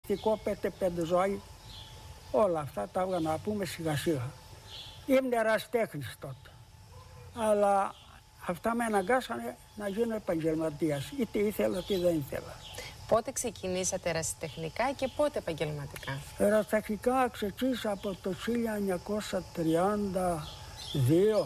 μυστικό, 5-5 ζωή. Όλα αυτά τα έβγανα να πούμε σιγά σιγά. Ήμουν ερασιτέχνης τότε. Αλλά αυτά με αναγκάσανε να γίνω επαγγελματίας. Είτε ήθελα είτε δεν ήθελα. Πότε ξεκινήσατε ερασιτεχνικά και πότε επαγγελματικά? Ερασιτεχνικά ξεκίνησα από το 1932.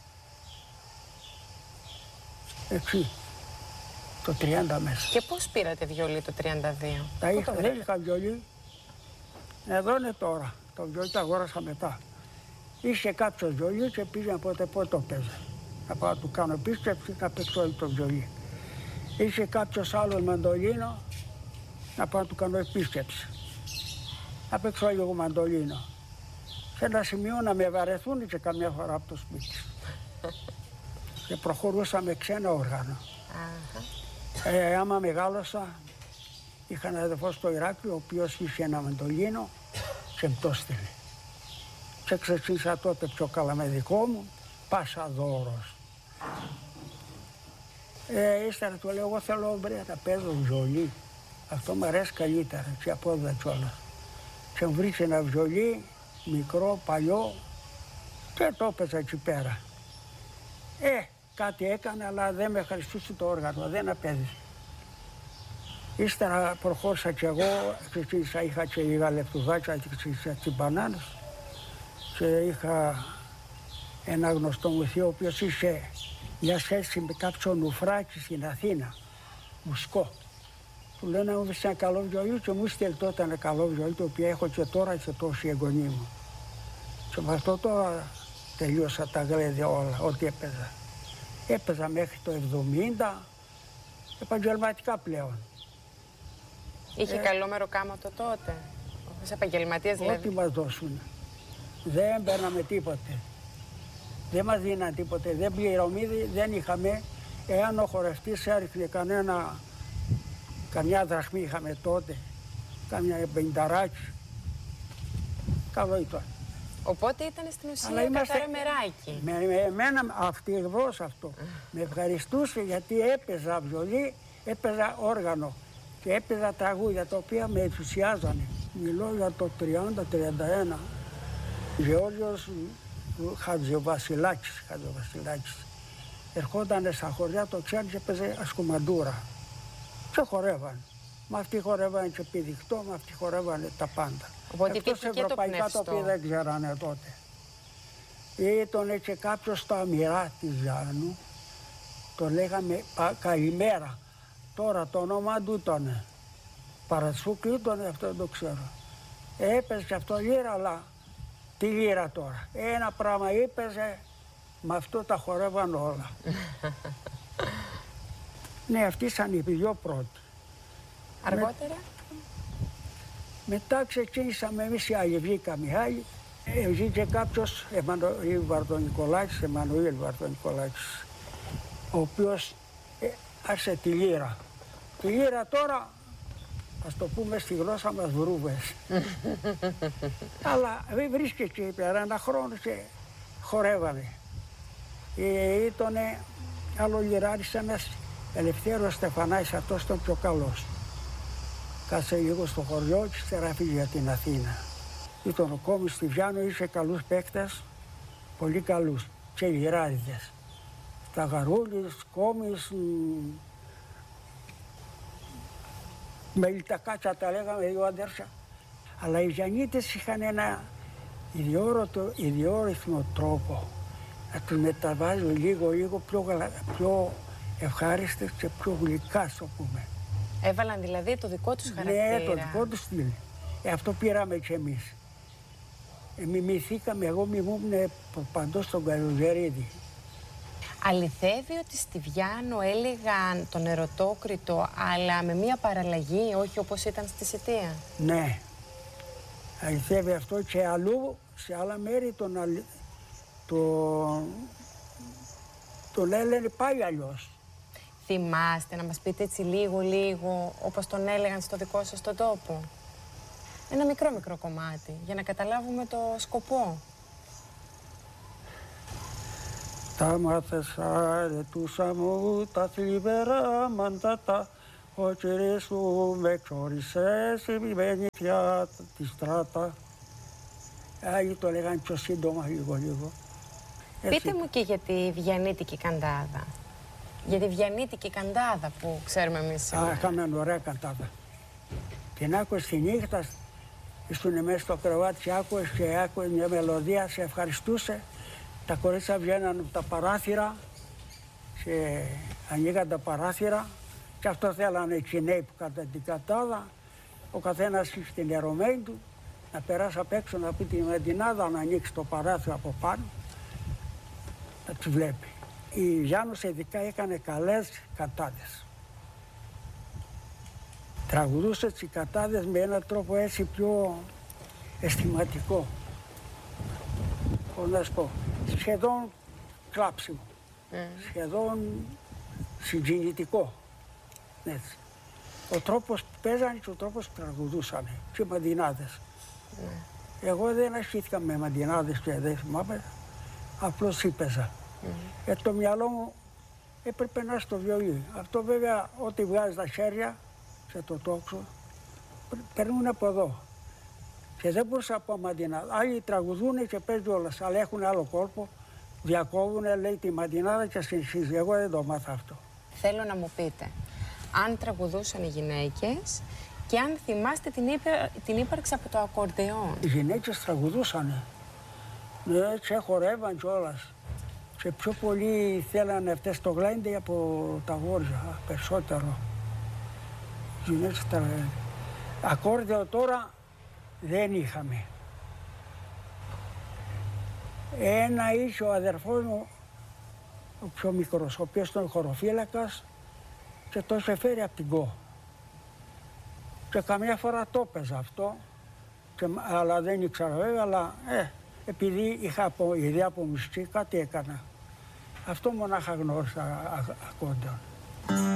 Εκεί. Το 30 μέσα. Και πώς πήρατε βιολί το 32? Δεν είχα βιολί. Εδώ είναι τώρα. Το βιολί το αγόρασα μετά. Είχε κάποιο βιολί και πήγαινε πότε το παίζα. Να πάω να του κάνω επίσκεψη να παίξω όλο το βιολί. Είχε κάποιος άλλος μαντολίνο να πάω να του κάνω επίσκεψη. Να παίξω λίγο μαντολίνο. Σε ένα σημείο να με βαρεθούν και καμιά φορά από το σπίτι. Και προχωρούσα με ξένα όργανα. Άμα μεγάλωσα, είχα ένα αδερφό στο Ηράκλειο, ο οποίος είχε ένα μαντολίνο και μου το στείλε. Και ξεκίνησα τότε πιο καλά με δικό μου, πάσα δώρος. Ύστερα του λέω, εγώ θέλω να παίζω βιολί. Αυτό μου αρέσει καλύτερα, και από εδώ κιόλας. Και μου βρήκε ένα βιολί, μικρό, παλιό, και το έπαιζα εκεί πέρα. Κάτι έκανε, αλλά δεν με ευχαριστούσε το όργανο, δεν απέδειξε. Ύστερα προχώρησα κι εγώ, ξεκίνησα, είχα και λίγα λεπτουδάκια και ξεκίνησα τσιμπανάνες. Και είχα ένα γνωστό μου θείο, ο οποίος είχε μια σχέση με κάποιο νουφράκι στην Αθήνα, μουσκό. Του λένε να μου βρεις ένα καλό βιολί και μου στείλε τότε ένα καλό βιολί, το οποίο έχω και τώρα και τόσοι εγγονοί μου. Και με αυτό τώρα τελείωσα τα γλέδια όλα, ό,τι έπαιζα. Έπαιζα μέχρι το 70, επαγγελματικά πλέον. Είχε καλό μεροκάματο τότε, ως επαγγελματίας δηλαδή? Ό,τι μας δώσουν. Δεν παίρναμε τίποτε. Δεν μας δίναν τίποτε. Δεν πληρωμίδι, δεν είχαμε. Εάν ο χορευτής έριχνε καμιά δραχμή είχαμε τότε, καμιά πενταράκι. Καλό ήταν. Οπότε ήταν στην ουσία καθαρό μεράκι. Με εμένα αυτός αυτό. Με ευχαριστούσε γιατί έπαιζα βιολί, έπαιζα όργανο και έπαιζα τραγούδια τα οποία με ενθουσιάζανε. Μιλώ για το 30-31. Γεώργιος Χατζηβασιλάκης. Ερχόταν στα χωριά το ξέρει και έπαιζε ασκουμαντούρα. Και χορεύαν. Μα αυτοί χορεύανε και πηδικτό, μα αυτοί χορεύανε τα πάντα. Οπότε εκτός ευρωπαϊκά το οποίο δεν ξέρανε τότε. Ήταν και κάποιος στο Αμυρά της Γιάννου, το λέγαμε Καλημέρα. Τώρα το όνομα του ήταν Παρατσούκη, ήταν αυτό δεν το ξέρω. Έπαιζε και αυτό λύρα, αλλά τι λύρα τώρα. Ένα πράγμα έπαιζε, με αυτό τα χορεύαν όλα. Ναι, αυτοί ήταν οι δυο πρώτοι. Αργότερα? Μετά ξεκίνησαμε εμείς οι άλλοι, βγήκαμε οι άλλοι. Βγήκε κάποιος, Εμμανουήλ Βαρδονικολάκης, ο οποίος άρχισε τη λύρα. Τη λύρα τώρα, ας το πούμε στη γλώσσα μας, βρούβες. Αλλά βρίσκεται εκεί πέρα ένα χρόνο και χορεύαμε. Ήταν άλλο λυράρης ένας Ελευθέρος Στεφανάκης, αυτός ήταν πιο καλός. Κάτσε λίγο στο χωριό και ύστερα φύγει για την Αθήνα. Ήταν ο Κόμης στη Βιάννο, είχε καλούς παίκτες, πολύ καλούς και λιράριδες. Σταγαρούλης, Κόμης, Μελιτακάτσα τα λέγαμε, δύο αδέρφια. Αλλά οι Γιαννίτες είχαν ένα ιδιόρυθμο τρόπο να τους μεταβάζει λίγο πιο ευχάριστες και πιο γλυκά, στο πούμε. Έβαλαν δηλαδή το δικό τους χαρακτήρα. Ναι, το δικό τους στυλ. Αυτό πήραμε κι εμείς. Μιμηθήκαμε, εγώ μιμούμουν παντός στον Καλογερίδη. Αληθεύει ότι στη Βιάννο έλεγαν τον Ερωτόκριτο, αλλά με μία παραλλαγή, όχι όπως ήταν στη Σιτία? Ναι. Αληθεύει αυτό και αλλού, σε άλλα μέρη τον έλεγε πάλι αλλιώς. Θυμάστε να μας πείτε έτσι λίγο, όπως τον έλεγαν στο δικό σας τον τόπο? Ένα μικρό κομμάτι, για να καταλάβουμε το σκοπό. Τα μάθες αρετούσα μου, τα θλιβερά μαντάτα, Ο τσιρής σου με ξόρισε, σημειμένια τη στράτα. Άλλοι το λέγανε πιο σύντομα, λίγο. Πείτε μου και για τη βιανίτικη καντάδα. Για τη βιανίτικη καντάδα που ξέρουμε εμείς σήμερα. Είχαμε ωραία καντάδα. Την άκουσες τη νύχτα, ήσουν μέσα στο κρεβάτι και άκουες μια μελωδία, σε ευχαριστούσε. Τα κορίτσια βγαίναν από τα παράθυρα και ανοίγαν τα παράθυρα και αυτό θέλανε οι Κινέοι που κατά την καντάδα. Ο καθένας στην ερωμένη του να περάσει απ' έξω να πει τη Μεντινάδα, να ανοίξει το παράθυρο από πάνω, να τους βλέπει. Η Γιάννους ειδικά έκανε καλές καντάδες. Τραγουδούσε τις καντάδες με έναν τρόπο έτσι πιο αισθηματικό. Πώς να σου πω, σχεδόν κλάψιμο, σχεδόν συγκινητικό. Έτσι. Ο τρόπος που παίζανε και ο τρόπος που τραγουδούσαν και οι μαντινάδες. Εγώ δεν ασχήθηκα με μαντινάδες και δεν θυμάμαι, απλώς έπαιζα. Το μυαλό μου έπρεπε να στο βιολί. Αυτό βέβαια ό,τι βγάζει τα χέρια σε το τόξο περνούν από εδώ. Και δεν μπορούσα να πω μαντινάδα. Άλλοι τραγουδούν και παίζουν όλες, αλλά έχουν άλλο κόλπο. Διακόβουνε, λέει τη μαντινάδα και συνεχίζει. Εγώ δεν το μάθα αυτό. Θέλω να μου πείτε, αν τραγουδούσαν οι γυναίκες και αν θυμάστε την ύπαρξη από το ακορντεόν. Οι γυναίκες τραγουδούσανε. Ναι, και χορεύαν κιόλας. Και πιο πολύ θέλανε αυτές το γλέντι από τα γόρια, περισσότερο. Οι γυναίκες ακόρδεο τώρα δεν είχαμε. Ένα είχε ο αδερφός μου, ο πιο μικρός, ο οποίος ήταν χωροφύλακας και το είχε φέρει από την ΚΟ. Και καμιά φορά το έπαιζα αυτό, αλλά δεν ήξερα βέβαια, αλλά επειδή είχα ιδέα από μουσική, κάτι έκανα. Αυτό μονάχα γνώρισα ακόρντεον.